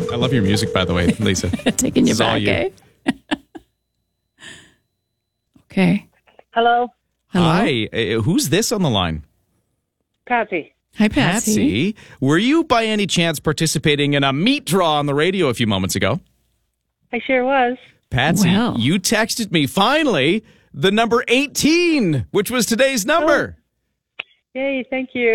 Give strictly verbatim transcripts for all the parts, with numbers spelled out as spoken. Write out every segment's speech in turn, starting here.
I love your music, by the way, Lisa. Taking you back, you. eh? Okay. Hello? Hello? Hi. Uh, who's this on the line? Patsy. Hi, Patsy. Patsy. Were you by any chance participating in a meat draw on the radio a few moments ago? I sure was. Patsy, Well. you texted me finally the number eighteen, which was today's number. Yay, thank you.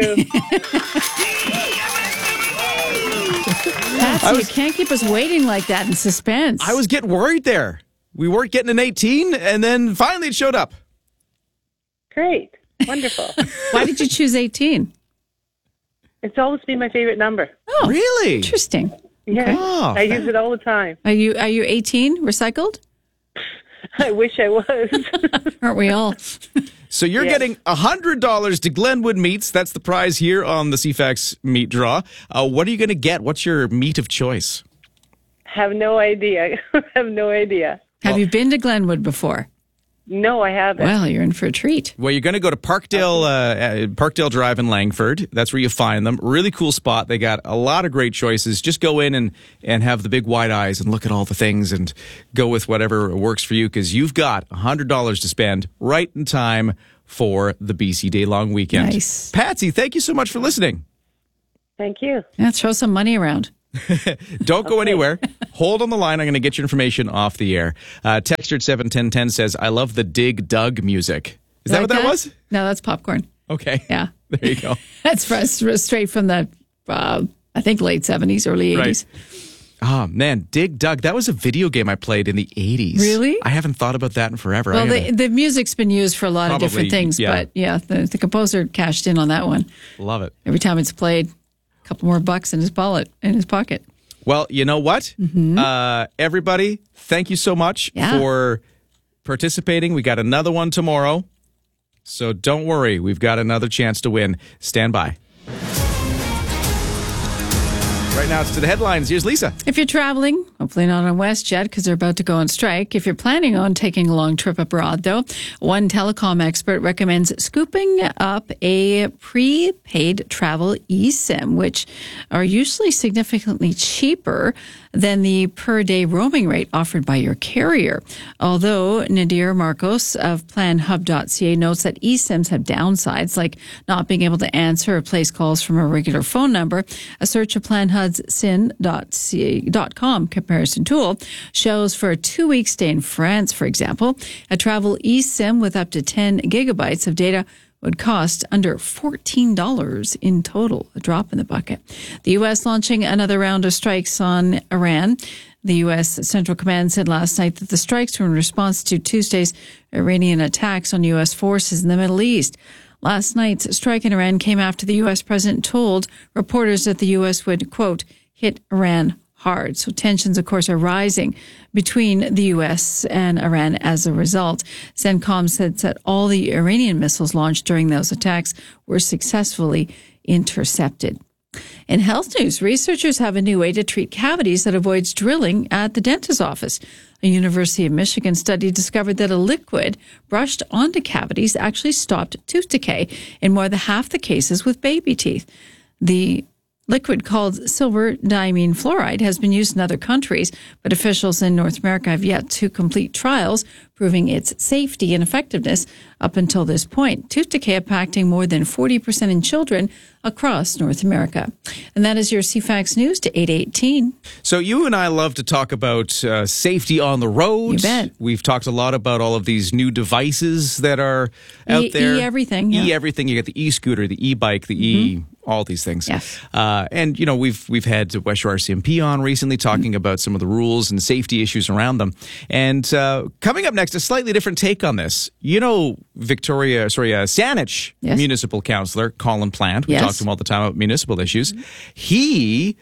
Patsy, was- you can't keep us waiting like that in suspense. I was getting worried there. We weren't getting an eighteen, and then finally it showed up. Great. Wonderful. Why did you choose eighteen? It's always been my favorite number. Oh, Really? interesting. Yeah. Oh, I use it all the time. Are you are you eighteen recycled? I wish I was. Aren't we all? So you're Yeah. getting one hundred dollars to Glenwood Meats. That's the prize here on the C FAX meat draw. Uh, what are you going to get? What's your meat of choice? Have no idea. Have no idea. Have you been to Glenwood before? No, I haven't. Well, you're in for a treat. Well, you're going to go to Parkdale, uh, uh, Parkdale Drive in Langford. That's where you find them. Really cool spot. They got a lot of great choices. Just go in and, and have the big wide eyes and look at all the things and go with whatever works for you, because you've got one hundred dollars to spend right in time for the B C Day long weekend. Nice. Patsy, thank you so much for listening. Thank you. Yeah, throw some money around. Don't go anywhere. Hold on the line. I'm going to get your information off the air. Uh, Texture at seven ten ten says, I love the Dig Dug music. Is that Like what that, was? No, that's popcorn. Okay. Yeah. There you go. That's for us, straight from the, uh, I think, late seventies, early eighties. Oh, man. Dig Dug. That was a video game I played in the eighties. Really? I haven't thought about that in forever. Well, I the, gotta- the music's been used for a lot Probably, of different things, yeah. but yeah, the, the composer cashed in on that one. love it. Every time it's played, a couple more bucks in his wallet, in his pocket. Well, you know what? Mm-hmm. Uh, everybody, thank you so much Yeah. for participating. We got another one tomorrow. So don't worry. We've got another chance to win. Stand by. Right now, it's to the headlines. Here's Lisa. If you're traveling, hopefully not on WestJet because they're about to go on strike. If you're planning on taking a long trip abroad, though, one telecom expert recommends scooping up a prepaid travel eSIM, which are usually significantly cheaper than the per-day roaming rate offered by your carrier. Although Nadir Marcos of plan hub dot c a notes that eSIMs have downsides, like not being able to answer or place calls from a regular phone number. A search of PlanHub's sin dot com comparison tool shows for a two-week stay in France, for example, a travel eSIM with up to ten gigabytes of data would cost under fourteen dollars in total, a drop in the bucket. The U S launching another round of strikes on Iran. The U S Central Command said last night that the strikes were in response to Tuesday's Iranian attacks on U S forces in the Middle East. Last night's strike in Iran came after the U S president told reporters that the U S would, quote, hit Iran hard. So tensions, of course, are rising between the U S and Iran as a result. CENTCOM said that all the Iranian missiles launched during those attacks were successfully intercepted. In health news, researchers have a new way to treat cavities that avoids drilling at the dentist's office. A University of Michigan study discovered that a liquid brushed onto cavities actually stopped tooth decay in more than half the cases with baby teeth. The liquid called silver diamine fluoride has been used in other countries, but officials in North America have yet to complete trials proving its safety and effectiveness up until this point. Tooth decay impacting more than forty percent in children across North America. And that is your C FAX News to eight eighteen. So you and I love to talk about uh, safety on the road. You bet. We've talked a lot about all of these new devices that are out E- there. E-everything, yeah. E-everything. You got the e-scooter, the e-bike, the e... all these things. Yes. Uh, and, you know, we've we've had West Shore R C M P on recently talking mm-hmm. about some of the rules and safety issues around them. And uh, coming up next, a slightly different take on this. You know, Victoria, sorry, uh, Saanich yes. municipal councillor, Colin Plant, we yes. talk to him all the time about municipal issues. Mm-hmm. He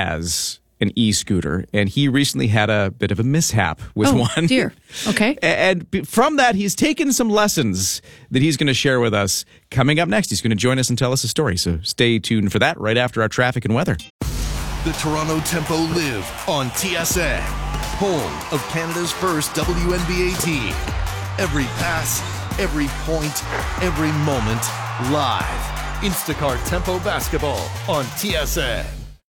has an e-scooter, and he recently had a bit of a mishap with oh, one. dear. Okay. And from that, he's taken some lessons that he's going to share with us. Coming up next, he's going to join us and tell us a story. So stay tuned for that right after our traffic and weather. The Toronto Tempo live on T S N, home of Canada's first W N B A team. Every pass, every point, every moment, live. Instacart Tempo Basketball on T S N.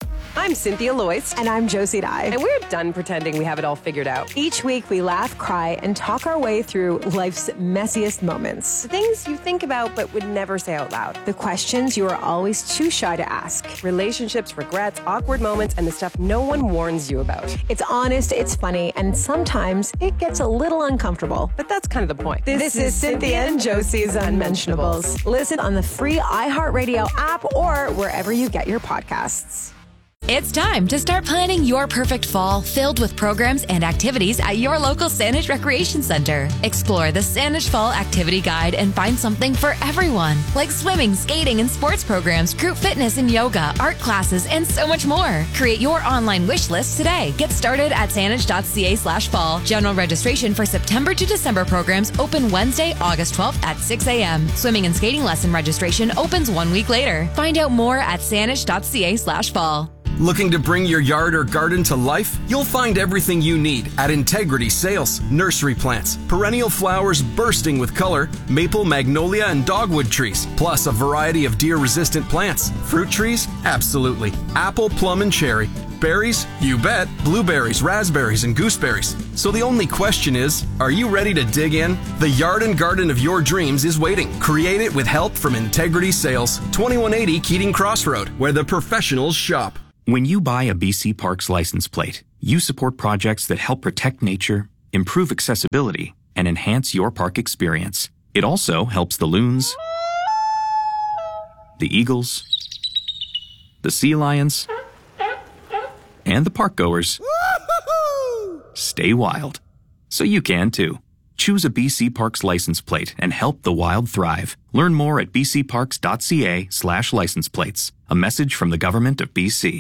I'm Cynthia Loyce. And I'm Josie Dye. And we're done pretending we have it all figured out. Each week we laugh, cry, and talk our way through life's messiest moments. The things you think about but would never say out loud. The questions you are always too shy to ask. Relationships, regrets, awkward moments, and the stuff no one warns you about. It's honest, it's funny, and sometimes it gets a little uncomfortable. But that's kind of the point. This, this is Cynthia and Josie's Unmentionables. Listen on the free iHeartRadio app or wherever you get your podcasts. It's time to start planning your perfect fall filled with programs and activities at your local Saanich Recreation Center. Explore the Saanich Fall Activity Guide and find something for everyone, like swimming, skating, and sports programs, group fitness and yoga, art classes, and so much more. Create your online wish list today. Get started at saanich.ca slash fall. General registration for September to December programs open Wednesday, August twelfth at six a.m. Swimming and skating lesson registration opens one week later. Find out more at saanich.ca slash fall. Looking to bring your yard or garden to life? You'll find everything you need at Integrity Sales. Nursery plants, perennial flowers bursting with color, maple, magnolia, and dogwood trees, plus a variety of deer-resistant plants. Fruit trees? Absolutely. Apple, plum, and cherry. Berries? You bet. Blueberries, raspberries, and gooseberries. So the only question is, are you ready to dig in? The yard and garden of your dreams is waiting. Create it with help from Integrity Sales. twenty-one eighty Keating Crossroad, where the professionals shop. When you buy a B C Parks license plate, you support projects that help protect nature, improve accessibility, and enhance your park experience. It also helps the loons, the eagles, the sea lions, and the park goers stay wild. So you can too. Choose a B C Parks license plate and help the wild thrive. Learn more at bcparks.ca slash license plates. A message from the government of B C.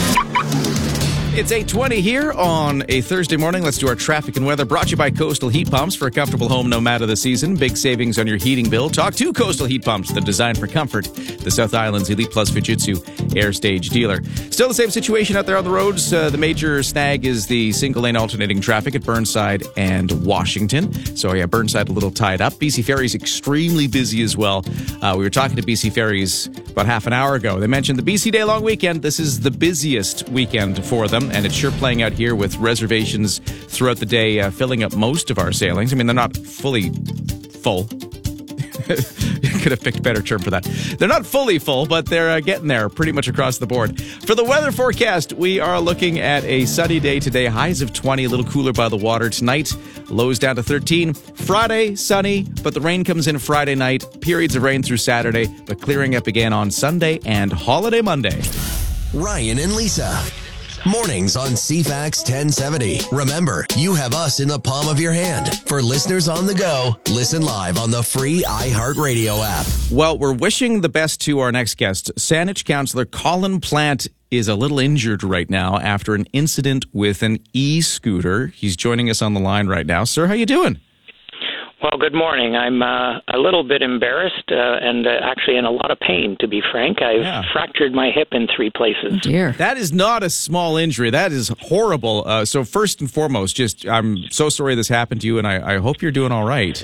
It's eight twenty here on a Thursday morning. Let's do our traffic and weather. Brought to you by Coastal Heat Pumps for a comfortable home no matter the season. Big savings on your heating bill. Talk to Coastal Heat Pumps, the design for comfort. The South Island's Elite Plus Fujitsu Air Stage dealer. Still the same situation out there on the roads. Uh, the major snag is the single lane alternating traffic at Burnside and Washington. So yeah, Burnside a little tied up. B C Ferries extremely busy as well. Uh, we were talking to B C Ferries about half an hour ago. They mentioned the B C Day long weekend. This is the busiest weekend for them. And it's sure playing out here with reservations throughout the day, uh, filling up most of our sailings. I mean, they're not fully full. Could have picked a better term for that. They're not fully full, but they're uh, getting there pretty much across the board. For the weather forecast, we are looking at a sunny day today. Highs of twenty, a little cooler by the water tonight. Lows down to thirteen. Friday, sunny, but the rain comes in Friday night. Periods of rain through Saturday, but clearing up again on Sunday and holiday Monday. Ryan and Lisa. Mornings on C FAX ten seventy. Remember, you have us in the palm of your hand. For listeners on the go, listen live on the free iHeartRadio app. Well, we're wishing the best to our next guest. Saanich Councillor Colin Plant is a little injured right now after an incident with an e-scooter. He's joining us on the line right now. Sir, how you doing? Well, good morning. I'm uh, a little bit embarrassed uh, and uh, actually in a lot of pain, to be frank. I've yeah. fractured my hip in three places. Oh, dear. That is not a small injury. That is horrible. Uh, so first and foremost, just I'm so sorry this happened to you, and I, I hope you're doing all right.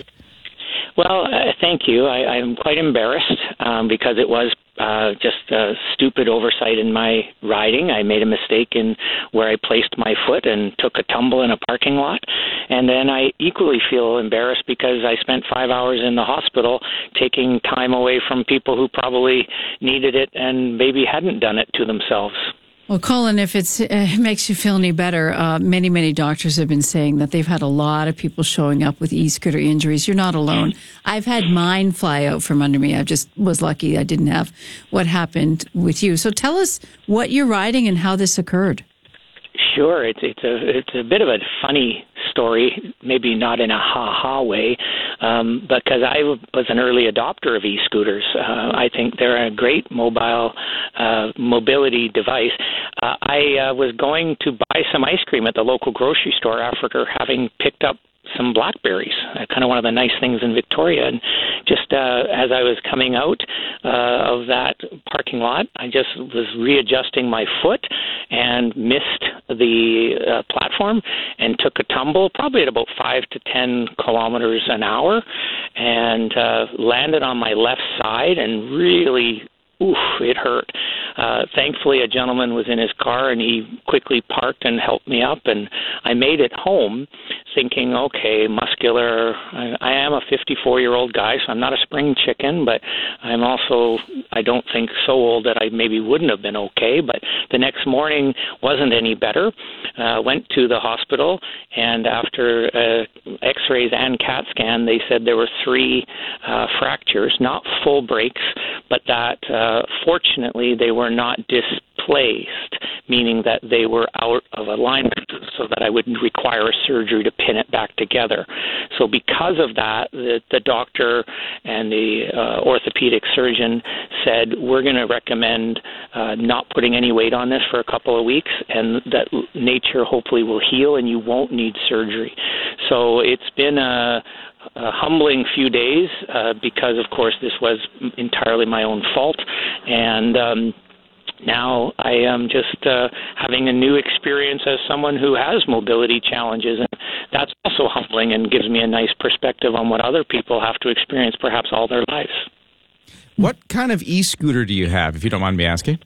Well, uh, thank you. I, I'm quite embarrassed um, because it was uh, just a stupid oversight in my riding. I made a mistake in where I placed my foot and took a tumble in a parking lot. And then I equally feel embarrassed because I spent five hours in the hospital taking time away from people who probably needed it and maybe hadn't done it to themselves. Well, Colin, if it's, uh, it makes you feel any better, uh, many, many doctors have been saying that they've had a lot of people showing up with e-scooter injuries. You're not alone. I've had mine fly out from under me. I just was lucky I didn't have what happened with you. So tell us what you're riding and how this occurred. Sure, it's it's a it's a bit of a funny story, maybe not in a ha-ha way, um, because I was an early adopter of e-scooters. Uh, I think they're a great mobile uh, mobility device. Uh, I uh, was going to buy some ice cream at the local grocery store after having picked up some blackberries, uh, kind of one of the nice things in Victoria. And just uh, as I was coming out uh, of that parking lot, I just was readjusting my foot and missed the uh, platform and took a tumble, probably at about five to ten kilometers an hour, and uh, landed on my left side and really oof, it hurt. Uh, thankfully, a gentleman was in his car, and he quickly parked and helped me up, and I made it home thinking, okay, muscular. I, I am a fifty-four-year-old guy, so I'm not a spring chicken, but I'm also, I don't think, so old that I maybe wouldn't have been okay. But the next morning wasn't any better. Uh, went to the hospital, and after uh, x-rays and CAT scan, they said there were three uh, fractures, not full breaks, but that uh, fortunately they were not displaced, meaning that they were out of alignment so that I wouldn't require a surgery to pin it back together. So because of that, the, the doctor and the uh, orthopedic surgeon said, we're going to recommend uh, not putting any weight on this for a couple of weeks, and that nature hopefully will heal and you won't need surgery. So it's been a a humbling few days uh, because, of course, this was entirely my own fault. And um, now I am just uh, having a new experience as someone who has mobility challenges. And that's also humbling and gives me a nice perspective on what other people have to experience perhaps all their lives. What kind of e-scooter do you have, if you don't mind me asking?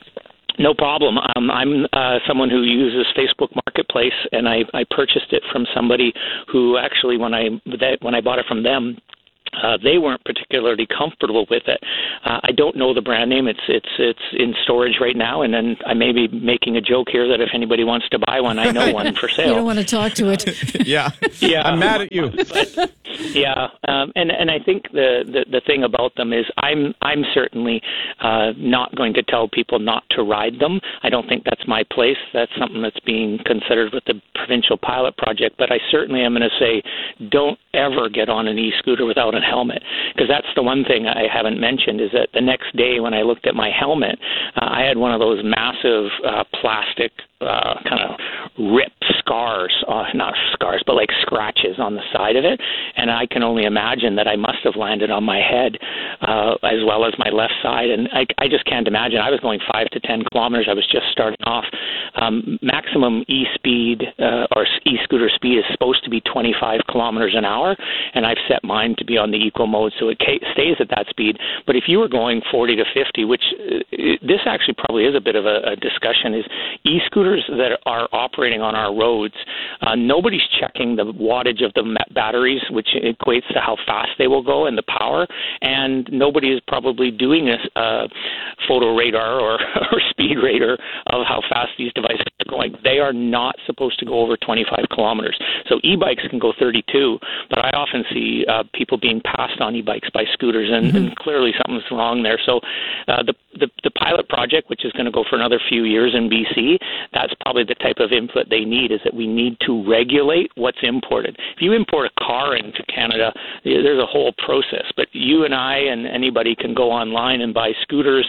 No problem. Um, I'm uh, someone who uses Facebook Marketplace, and I, I purchased it from somebody who actually, when I that, when I bought it from them, Uh, they weren't particularly comfortable with it. Uh, I don't know the brand name. It's it's it's in storage right now, and then I may be making a joke here that if anybody wants to buy one, I know one for sale. You don't want to talk to it. yeah, yeah. I'm mad at you. But, yeah, um, and and I think the, the the thing about them is I'm I'm certainly uh, not going to tell people not to ride them. I don't think that's my place. That's something that's being considered with the provincial pilot project. But I certainly am going to say, don't ever get on an e-scooter without a helmet, because that's the one thing I haven't mentioned is that the next day when I looked at my helmet, uh, I had one of those massive uh, plastic uh, kind of rip scars, uh, not scars, but like scratches on the side of it, and I can only imagine that I must have landed on my head uh, as well as my left side, and I, I just can't imagine. I was going five to ten kilometers. I was just starting off. Um, maximum e-speed uh, or e-scooter speed is supposed to be twenty-five kilometers an hour, and I've set mine to be on the eco mode, so it stays at that speed. But if you were going forty to fifty, which uh, this actually probably is a bit of a, a discussion, is e-scooters that are operating on our roads, uh, nobody's checking the wattage of the batteries, which equates to how fast they will go and the power, and nobody is probably doing a uh, photo radar or, or speed radar of how fast these devices are going. They are not supposed to go over twenty-five kilometers. So e-bikes can go thirty-two, but I often see uh, people being passed on e-bikes by scooters, and, mm-hmm. and clearly something's wrong there. So uh, the, the the pilot project, which is going to go for another few years in B C, that's probably the type of input they need, is that we need to regulate what's imported. If you import a car into Canada, there's a whole process, but you and I and anybody can go online and buy scooters,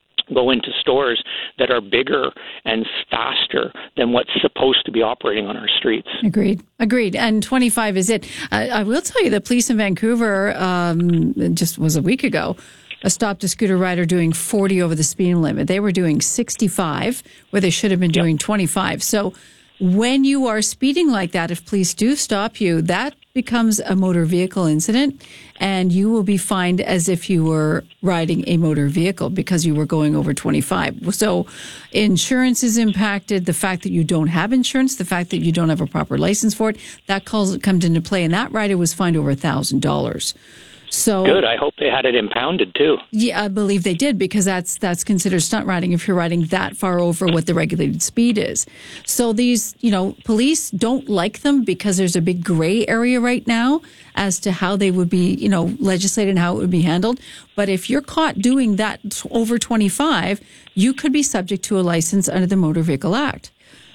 go into stores that are bigger and faster than what's supposed to be operating on our streets. Agreed. Agreed. And twenty-five is it. I, I will tell you, the police in Vancouver, um, just was a week ago, stopped a scooter rider doing forty over the speed limit. They were doing sixty-five, where they should have been doing yep. twenty-five. So when you are speeding like that, if police do stop you, that becomes a motor vehicle incident, and you will be fined as if you were riding a motor vehicle because you were going over twenty-five. So insurance is impacted. The fact that you don't have insurance, the fact that you don't have a proper license for it, that calls, comes into play. And that rider was fined over one thousand dollars. So good. I hope they had it impounded too. Yeah, I believe they did, because that's that's considered stunt riding if you're riding that far over what the regulated speed is. So these, you know, police don't like them because there's a big gray area right now as to how they would be, you know, legislated and how it would be handled. But if you're caught doing that over twenty-five, you could be subject to a license under the Motor Vehicle Act.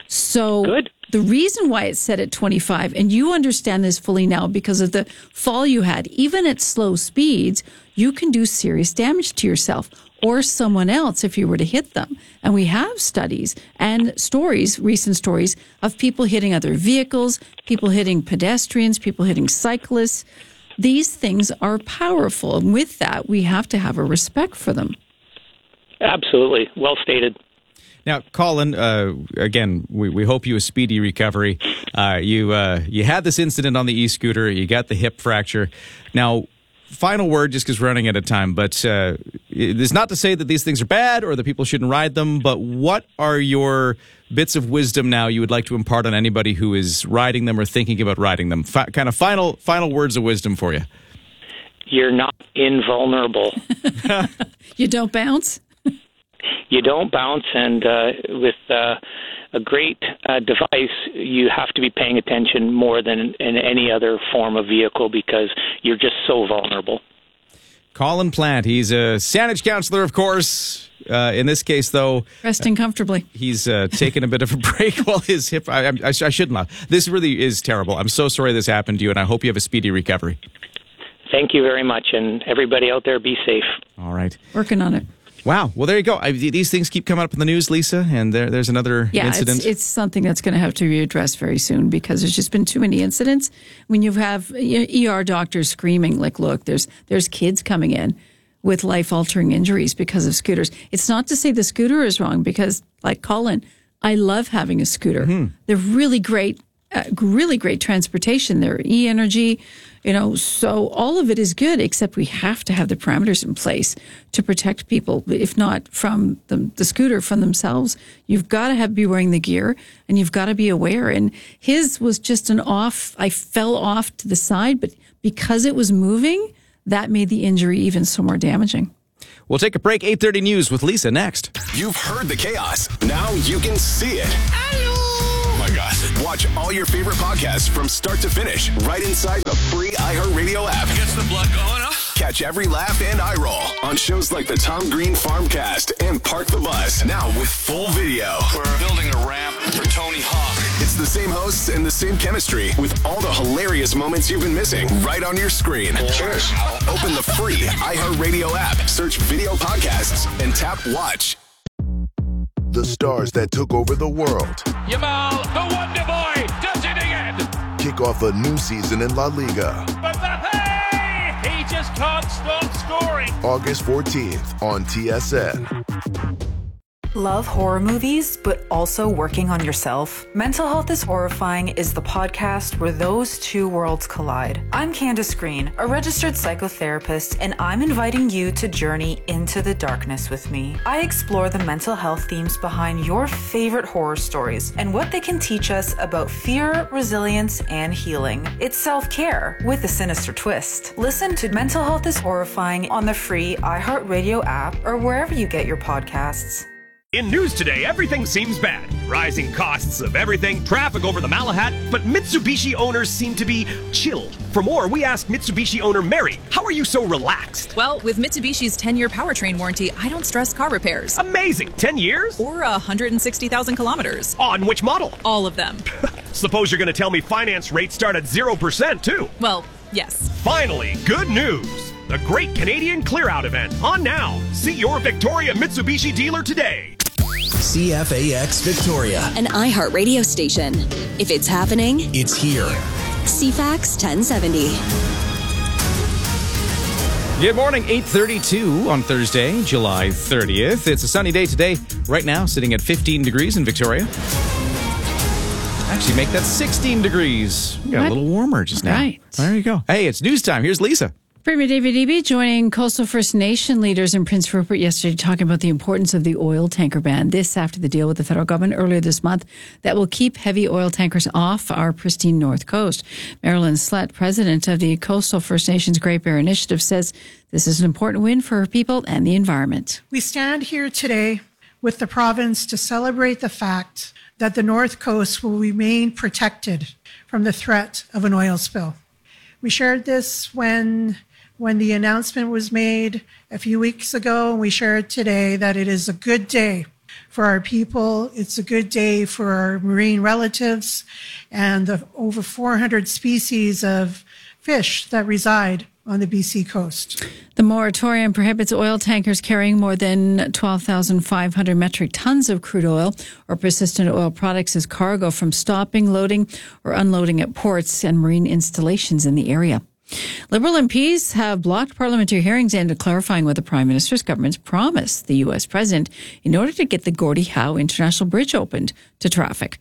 So good. The reason why it's set at twenty-five, and you understand this fully now because of the fall you had, even at slow speeds, you can do serious damage to yourself or someone else if you were to hit them. And we have studies and stories, recent stories, of people hitting other vehicles, people hitting pedestrians, people hitting cyclists. These things are powerful. And with that, we have to have a respect for them. Absolutely. Well stated. Now, Colin, uh, again, we, we hope you a speedy recovery. Uh, you uh, you had this incident on the e-scooter. You got the hip fracture. Now, final word, just because we're running out of time, but uh, it's not to say that these things are bad or that people shouldn't ride them, but what are your bits of wisdom now you would like to impart on anybody who is riding them or thinking about riding them? F- kind of final final words of wisdom for you. You're not invulnerable. You don't bounce? You don't bounce, and uh, with uh, a great uh, device, you have to be paying attention more than in any other form of vehicle because you're just so vulnerable. Colin Plant, he's a Saanich councillor, of course. Uh, in this case, though, resting comfortably. He's uh, taken a bit of a break while his hip. I, I, I shouldn't laugh. This really is terrible. I'm so sorry this happened to you, and I hope you have a speedy recovery. Thank you very much, and everybody out there, be safe. All right, working on it. Wow. Well, there you go. I, these things keep coming up in the news, Lisa, and there, there's another yeah, incident. It's, it's something that's going to have to be addressed very soon because there's just been too many incidents. When you have you know, E R doctors screaming, like, look, there's there's kids coming in with life-altering injuries because of scooters. It's not to say the scooter is wrong because, like Colin, I love having a scooter. Mm-hmm. They're really great, uh, really great transportation. They're e-energy, you know, so all of it is good, except we have to have the parameters in place to protect people, if not from the, the scooter, from themselves. You've got to have be wearing the gear and you've got to be aware. And his was just an off, I fell off to the side, but because it was moving, that made the injury even so more damaging. We'll take a break. eight thirty News with Lisa next. You've heard the chaos. Now you can see it. Hello. Oh my gosh. Watch all your favorite podcasts from start to finish right inside the free iHeartRadio app. Gets the blood going, huh? Catch every laugh and eye roll on shows like the Tom Green Farmcast and Park the Bus. Now with full video. We're building a ramp for Tony Hawk. It's the same hosts and the same chemistry with all the hilarious moments you've been missing right on your screen. Cheers. Open the free iHeartRadio app, search video podcasts, and tap watch. The stars that took over the world. Yamal, the Wonder Boy, does it again. Kick off a new season in La Liga. Mbappe, he just can't stop scoring. August fourteenth on T S N. Love horror movies, but also working on yourself? Mental Health is Horrifying is the podcast where those two worlds collide. I'm Candace Green, a registered psychotherapist, and I'm inviting you to journey into the darkness with me. I explore the mental health themes behind your favorite horror stories and what they can teach us about fear, resilience, and healing. It's self-care with a sinister twist. Listen to Mental Health is Horrifying on the free iHeartRadio app or wherever you get your podcasts. In news today, everything seems bad. Rising costs of everything, traffic over the Malahat, but Mitsubishi owners seem to be chilled. For more, we asked Mitsubishi owner Mary, how are you so relaxed? Well, with Mitsubishi's ten-year powertrain warranty, I don't stress car repairs. Amazing! ten years? Or one hundred sixty thousand kilometers. On which model? All of them. Suppose you're going to tell me finance rates start at zero percent, too. Well, yes. Finally, good news! The Great Canadian Clear Out event, on now. See your Victoria Mitsubishi dealer today. C F A X Victoria, an iHeart radio station. If it's happening, it's here. C FAX ten seventy. Good morning, eight thirty-two on Thursday, July thirtieth. It's a sunny day today. Right now, sitting at fifteen degrees in Victoria. Actually, make that sixteen degrees. We got what? a little warmer just now. Right. There you go. Hey, it's news time. Here's Lisa. Premier David Eby joining Coastal First Nation leaders in Prince Rupert yesterday talking about the importance of the oil tanker ban. This after the deal with the federal government earlier this month that will keep heavy oil tankers off our pristine north coast. Marilyn Slett, president of the Coastal First Nations Great Bear Initiative, says this is an important win for her people and the environment. We stand here today with the province to celebrate the fact that the north coast will remain protected from the threat of an oil spill. We shared this when when the announcement was made a few weeks ago, and we shared today that it is a good day for our people. It's a good day for our marine relatives and the over four hundred species of fish that reside on the B C coast. The moratorium prohibits oil tankers carrying more than twelve thousand five hundred metric tons of crude oil or persistent oil products as cargo from stopping, loading, or unloading at ports and marine installations in the area. Liberal M Ps have blocked parliamentary hearings aimed at clarifying what the Prime Minister's government promised the U S president in order to get the Gordie Howe International Bridge opened to traffic.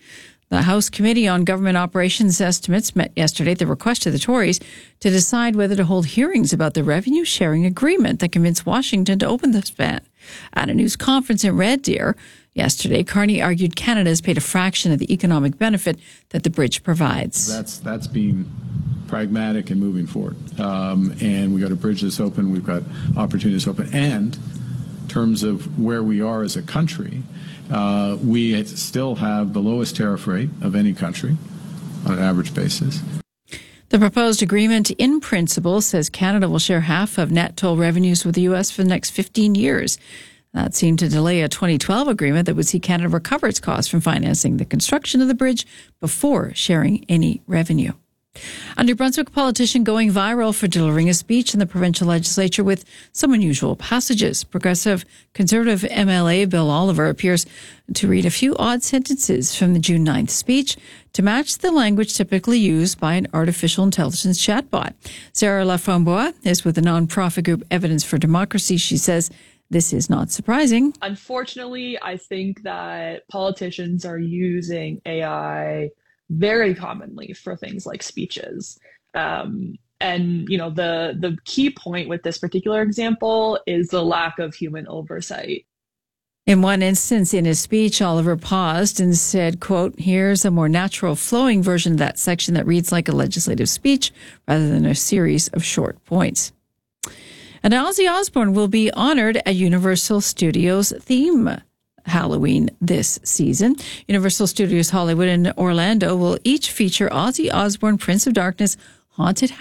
The House Committee on Government Operations Estimates met yesterday at the request of the Tories to decide whether to hold hearings about the revenue sharing agreement that convinced Washington to open the span. At a news conference in Red Deer yesterday, Carney argued Canada has paid a fraction of the economic benefit that the bridge provides. That's that's being pragmatic and moving forward. Um, and we've got a bridge that's open. We've got opportunities open. And in terms of where we are as a country, Uh, we still have the lowest tariff rate of any country on an average basis. The proposed agreement in principle says Canada will share half of net toll revenues with the U S for the next fifteen years. That seemed to delay a twenty twelve agreement that would see Canada recover its costs from financing the construction of the bridge before sharing any revenue. A New Brunswick politician going viral for delivering a speech in the provincial legislature with some unusual passages. Progressive Conservative M L A Bill Oliver appears to read a few odd sentences from the June ninth speech to match the language typically used by an artificial intelligence chatbot. Sarah Laframboise is with the nonprofit group Evidence for Democracy. She says this is not surprising. Unfortunately, I think that politicians are using A I very commonly for things like speeches. Um, and, you know, the, the key point with this particular example is the lack of human oversight. In one instance in his speech, Oliver paused and said, quote, "Here's a more natural flowing version of that section that reads like a legislative speech rather than a series of short points." And Ozzy Osbourne will be honored at Universal Studios theme Halloween this season. Universal Studios Hollywood and Orlando will each feature Ozzy Osbourne, Prince of Darkness, Haunted